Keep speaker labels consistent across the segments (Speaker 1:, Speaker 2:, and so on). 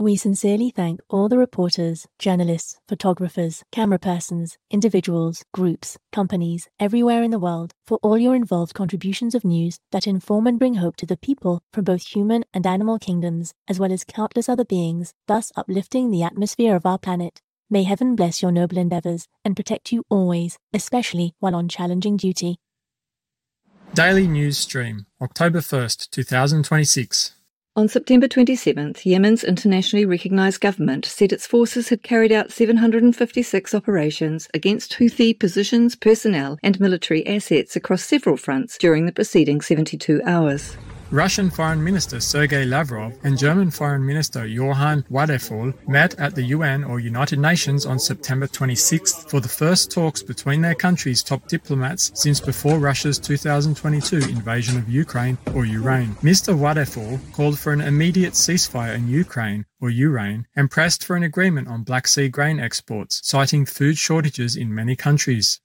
Speaker 1: We sincerely thank all the reporters, journalists, photographers, camera persons, individuals, groups, companies, everywhere in the world for all your involved contributions of news that inform and bring hope to the people from both human and animal kingdoms, as well as countless other beings, thus uplifting the atmosphere of our planet. May heaven bless your noble endeavors and protect you always, especially while on challenging duty.
Speaker 2: Daily News Stream, October 1st, 2026.
Speaker 3: On September 27th, Yemen's internationally recognised government said its forces had carried out 756 operations against Houthi positions, personnel and military assets across several fronts during the preceding 72 hours.
Speaker 2: Russian Foreign Minister Sergei Lavrov and German Foreign Minister Johann Wadephul met at the UN or United Nations on September 26th for the first talks between their countries' top diplomats since before Russia's 2022 invasion of Ukraine or Ukraine. Mr. Wadephul called for an immediate ceasefire in Ukraine or Ukraine and pressed for an agreement on Black Sea grain exports, citing food shortages in many countries.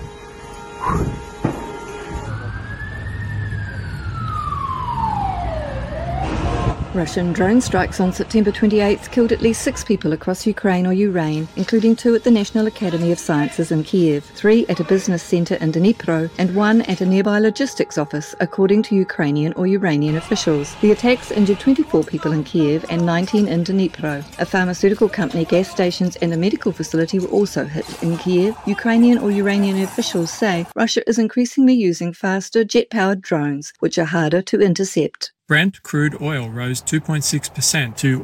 Speaker 3: Russian drone strikes on September 28th killed at least 6 people across Ukraine or Ukraine, including 2 at the National Academy of Sciences in Kiev, 3 at a business centre in Dnipro, and 1 at a nearby logistics office, according to Ukrainian or Iranian officials. The attacks injured 24 people in Kiev and 19 in Dnipro. A pharmaceutical company, gas stations and a medical facility were also hit in Kiev. Ukrainian or Iranian officials say Russia is increasingly using faster jet-powered drones, which are harder to intercept.
Speaker 2: Brent crude oil rose 2.6% to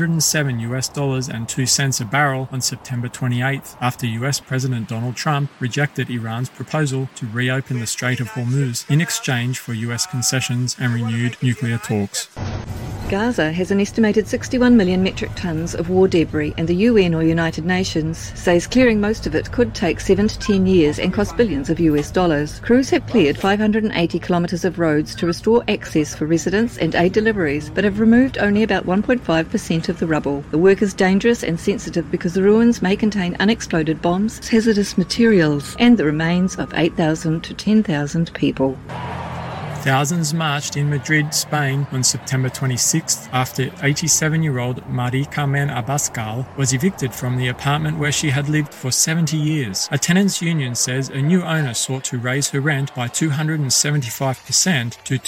Speaker 2: $107.02 a barrel on September 28th after US President Donald Trump rejected Iran's proposal to reopen the Strait of Hormuz in exchange for US concessions and renewed nuclear talks.
Speaker 3: Gaza has an estimated 61 million metric tons of war debris, and the UN or United Nations says clearing most of it could take 7 to 10 years and cost billions of US dollars. Crews have cleared 580 kilometres of roads to restore access for residents and aid deliveries, but have removed only about 1.5% of the rubble. The work is dangerous and sensitive because the ruins may contain unexploded bombs, hazardous materials, and the remains of 8,000 to 10,000 people.
Speaker 2: Thousands marched in Madrid, Spain on September 26th after 87-year-old Marie Carmen Abascal was evicted from the apartment where she had lived for 70 years. A tenants' union says a new owner sought to raise her rent by 275% to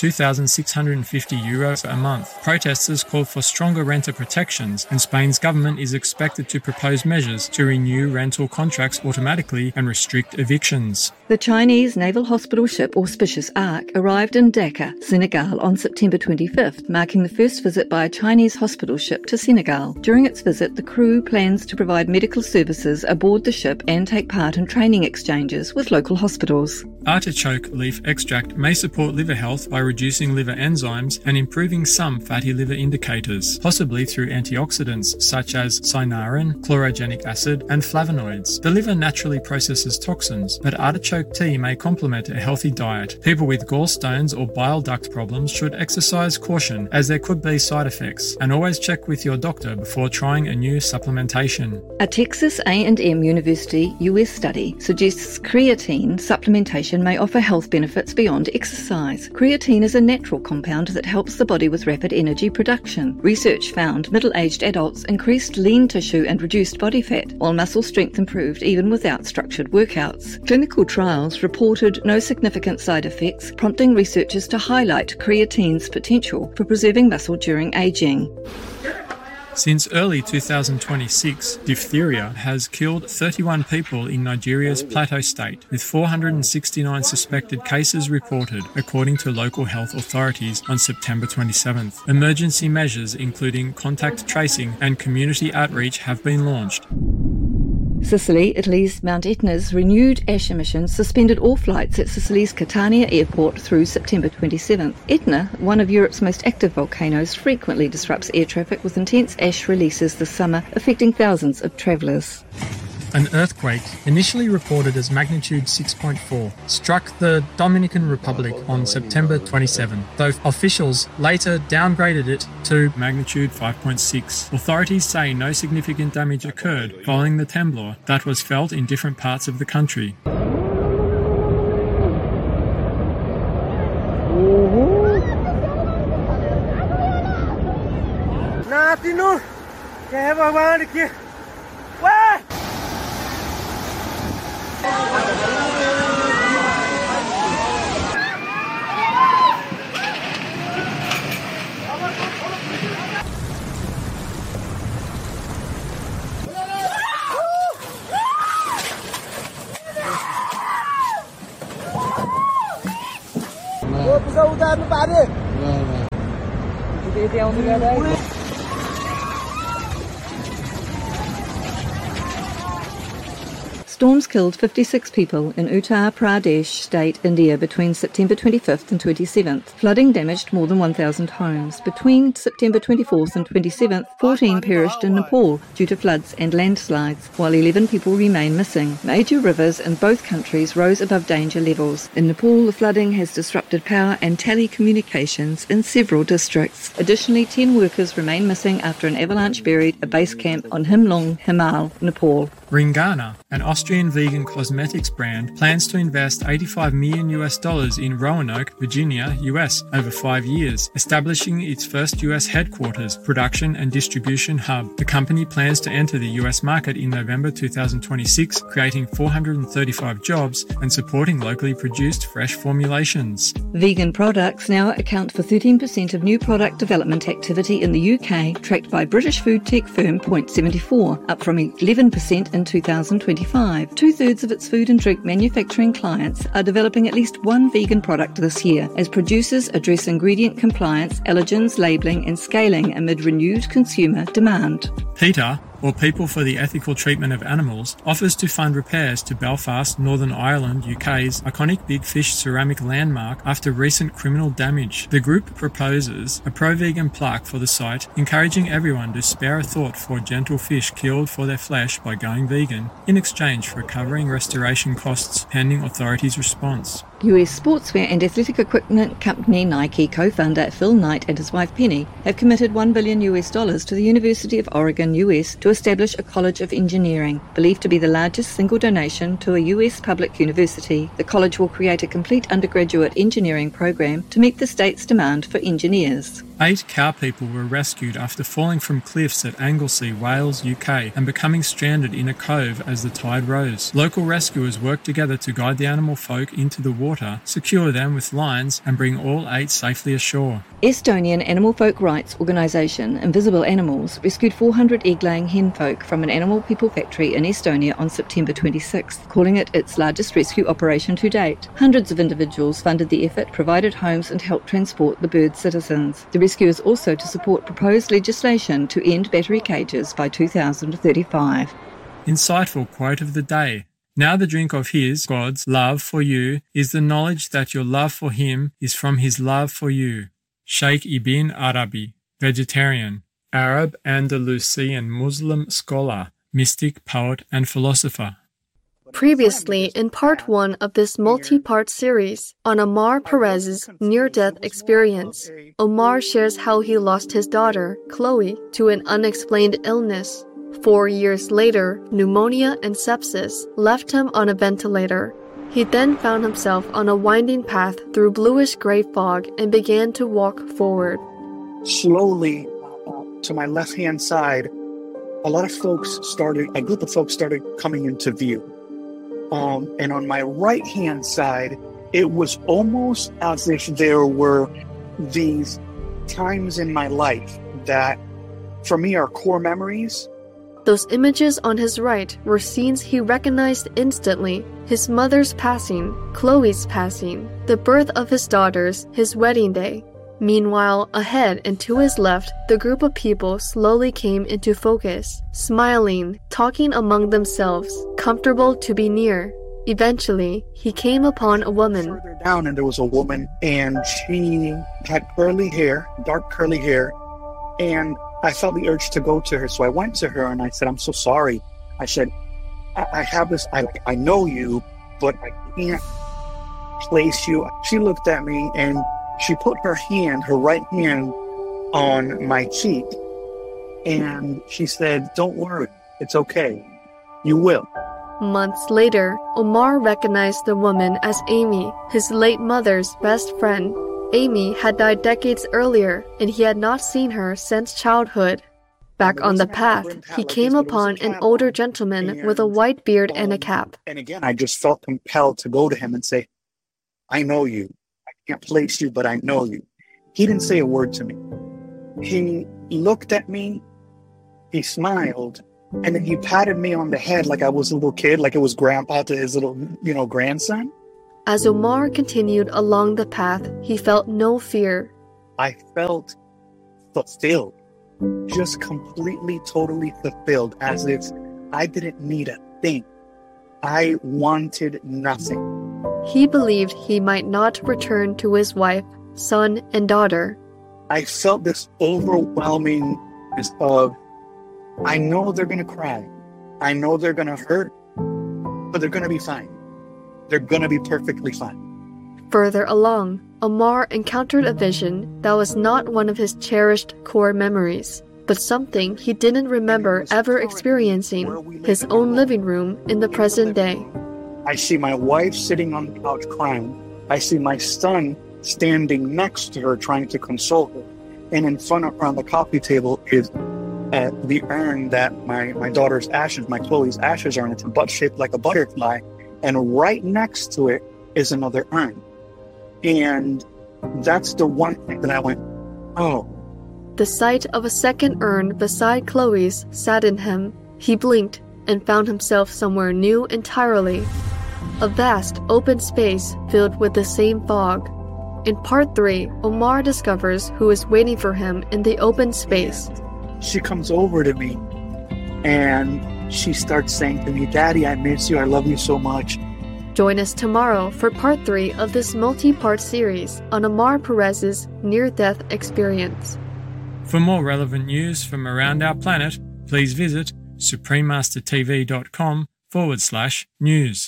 Speaker 2: €2,650 a month. Protesters called for stronger renter protections, and Spain's government is expected to propose measures to renew rental contracts automatically and restrict evictions.
Speaker 3: The Chinese naval hospital ship Auspicious Ark arrived in Dakar, Senegal on September 25th, marking the first visit by a Chinese hospital ship to Senegal. During its visit, the crew plans to provide medical services aboard the ship and take part in training exchanges with local hospitals.
Speaker 2: Artichoke leaf extract may support liver health by reducing liver enzymes and improving some fatty liver indicators, possibly through antioxidants such as cynarin, chlorogenic acid, and flavonoids. The liver naturally processes toxins, but artichoke tea may complement a healthy diet. People with gallstones or bile duct problems should exercise caution, as there could be side effects, and always check with your doctor before trying a new supplementation.
Speaker 3: A Texas A&M University US study suggests creatine supplementation may offer health benefits beyond exercise. Creatine is a natural compound that helps the body with rapid energy production. Research found middle-aged adults increased lean tissue and reduced body fat, while muscle strength improved even without structured workouts. Clinical trials reported no significant side effects, prompting researchers to highlight creatine's potential for preserving muscle during aging.
Speaker 2: Since early 2026, diphtheria has killed 31 people in Nigeria's Plateau State, with 469 suspected cases reported, according to local health authorities on September 27th. Emergency measures, including contact tracing and community outreach, have been launched.
Speaker 3: Sicily, Italy's Mount Etna's renewed ash emissions suspended all flights at Sicily's Catania airport through September 27th. Etna, one of Europe's most active volcanoes, frequently disrupts air traffic with intense ash releases this summer, affecting thousands of travellers.
Speaker 2: An earthquake, initially reported as magnitude 6.4, struck the Dominican Republic on September 27, though officials later downgraded it to magnitude 5.6. Authorities say no significant damage occurred following the temblor that was felt in different parts of the country.
Speaker 3: Storms killed 56 people in Uttar Pradesh state, India, between September 25th and 27th. Flooding damaged more than 1,000 homes. Between September 24th and 27th, 14 perished in Nepal due to floods and landslides, while 11 people remain missing. Major rivers in both countries rose above danger levels. In Nepal, the flooding has disrupted power and telecommunications in several districts. Additionally, 10 workers remain missing after an avalanche buried a base camp on Himlong Himal, Nepal.
Speaker 2: Ringana, an Austrian vegan cosmetics brand, plans to invest $85 million in Roanoke, Virginia, US, over 5 years, establishing its first US headquarters, production and distribution hub. The company plans to enter the US market in November 2026, creating 435 jobs and supporting locally produced fresh formulations.
Speaker 3: Vegan products now account for 13% of new product development activity in the UK, tracked by British food tech firm Point74, up from 11% in 2025. Two-thirds of its food and drink manufacturing clients are developing at least one vegan product this year, as producers address ingredient compliance, allergens, labelling and scaling amid renewed consumer demand.
Speaker 2: PETA, or People for the Ethical Treatment of Animals, offers to fund repairs to Belfast, Northern Ireland, UK's iconic Big Fish ceramic landmark after recent criminal damage. The group proposes a pro-vegan plaque for the site, encouraging everyone to spare a thought for gentle fish killed for their flesh by going vegan, in exchange for covering restoration costs pending authorities' response.
Speaker 3: US sportswear and athletic equipment company Nike co-founder Phil Knight and his wife Penny have committed $1 billion to the University of Oregon, US, to establish a College of Engineering, believed to be the largest single donation to a US public university. The college will create a complete undergraduate engineering program to meet the state's demand for engineers.
Speaker 2: 8 cow people were rescued after falling from cliffs at Anglesey, Wales, UK, and becoming stranded in a cove as the tide rose. Local rescuers worked together to guide the animal folk into the water, secure them with lines, and bring all 8 safely ashore.
Speaker 3: Estonian animal folk rights organisation Invisible Animals rescued 400 egg-laying hen folk from an animal people factory in Estonia on September 26th, calling it its largest rescue operation to date. Hundreds of individuals funded the effort, provided homes and helped transport the birds' citizens. The rescue is also to support proposed legislation to end battery cages by 2035.
Speaker 2: Insightful quote of the day. Now the drink of his, God's, love for you is the knowledge that your love for him is from his love for you. Sheikh Ibn Arabi, vegetarian, Arab, Andalusian Muslim scholar, mystic, poet and philosopher.
Speaker 4: Previously, in part 1 of this multi-part series on Omar Perez's near-death experience, Omar shares how he lost his daughter, Chloe, to an unexplained illness. 4 years later, pneumonia and sepsis left him on a ventilator. He then found himself on a winding path through bluish-gray fog and began to walk forward.
Speaker 5: Slowly, to my left-hand side, a group of folks started coming into view. And on my right-hand side, it was almost as if there were these times in my life that, for me, are core memories.
Speaker 4: Those images on his right were scenes he recognized instantly. His mother's passing, Chloe's passing, the birth of his daughters, his wedding day. Meanwhile, ahead and to his left, the group of people slowly came into focus, smiling, talking among themselves, comfortable to be near. Eventually, he came upon a woman.
Speaker 5: Further down, and there was a woman, and she had curly hair, dark curly hair, and I felt the urge to go to her. So I went to her and I said, "I'm so sorry." I said, I have this, I know you, but I can't place you. She looked at me and she put her right hand on my cheek, and she said, "Don't worry, it's okay. You will."
Speaker 4: Months later, Omar recognized the woman as Amy, his late mother's best friend. Amy had died decades earlier, and he had not seen her since childhood. Back on the path, he came upon an older gentleman with a white beard and a cap.
Speaker 5: And again, I just felt compelled to go to him and say, I know you. I can't place you, but I know you. He didn't say a word to me. He looked at me, he smiled, and then he patted me on the head like I was a little kid, like it was grandpa to his little, grandson.
Speaker 4: As Omar continued along the path, he felt no fear.
Speaker 5: I felt fulfilled, just completely, totally fulfilled, as if I didn't need a thing. I wanted nothing.
Speaker 4: He believed he might not return to his wife, son, and daughter.
Speaker 5: I felt this overwhelmingness of, I know they're going to cry. I know they're going to hurt, but they're going to be fine. They're going to be perfectly fine.
Speaker 4: Further along, Omar encountered a vision that was not one of his cherished core memories, but something he didn't remember ever experiencing, his own living room in the present day.
Speaker 5: I see my wife sitting on the couch crying. I see my son standing next to her trying to console her. And in front of her on the coffee table is the urn that my daughter's ashes, my Chloe's ashes are in. It's a butt shaped like a butterfly. And right next to it is another urn. And that's the one thing that I went, oh.
Speaker 4: The sight of a second urn beside Chloe's saddened him. He blinked and found himself somewhere new entirely. A vast open space filled with the same fog. In part 3, Omar discovers who is waiting for him in the open space.
Speaker 5: She comes over to me and she starts saying to me, Daddy, I miss you. I love you so much.
Speaker 4: Join us tomorrow for part 3 of this multi-part series on Omar Perez's near-death experience.
Speaker 2: For more relevant news from around our planet, please visit suprememastertv.com/news.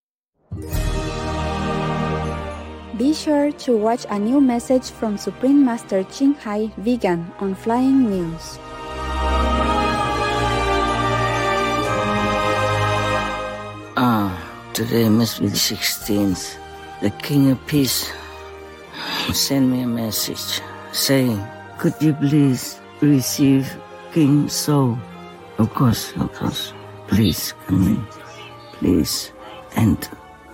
Speaker 6: Be sure to watch a new message from Supreme Master Ching Hai Vegan on Flying News.
Speaker 7: Today must be the 16th. The King of Peace sent me a message saying, could you please receive King Soul? Of course. Please come in. Please enter.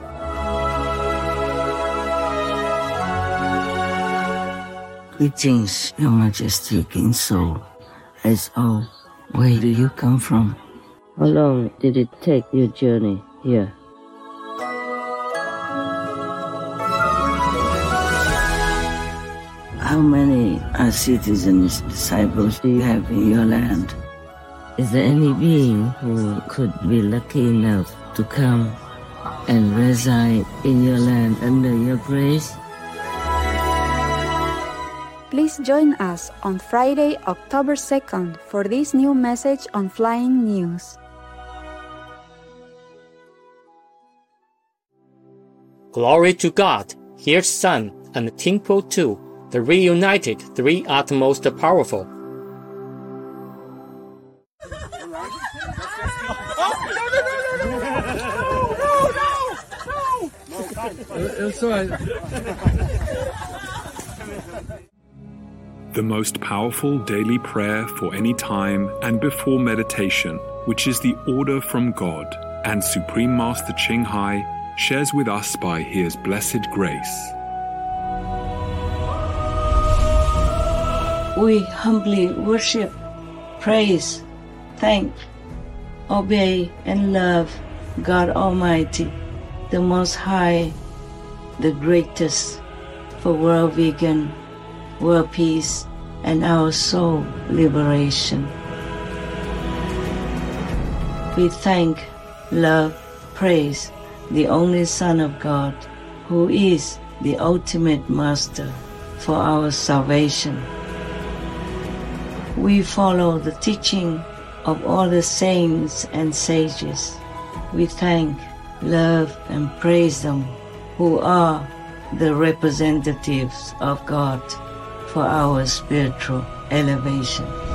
Speaker 7: Greetings, Your Majesty, King Soul. S.O., where do you come from? How long did it take your journey here? How many citizens, disciples do you have in your land? Is there any being who could be lucky enough to come and reside in your land under your grace?
Speaker 6: Please join us on Friday, October 2nd for this new message on Flying News.
Speaker 8: Glory to God, here's Sun and Tinkpo 2, the reunited three are the most powerful.
Speaker 9: The most powerful daily prayer for any time and before meditation, which is the order from God, and Supreme Master Ching Hai shares with us by His blessed grace.
Speaker 7: We humbly worship, praise, thank, obey, and love God Almighty, the Most High, the greatest, for world vegan, world peace, and our soul liberation. We thank, love, praise the only Son of God, who is the ultimate Master for our salvation. We follow the teaching of all the saints and sages. We thank, love, and praise them, who are the representatives of God for our spiritual elevation.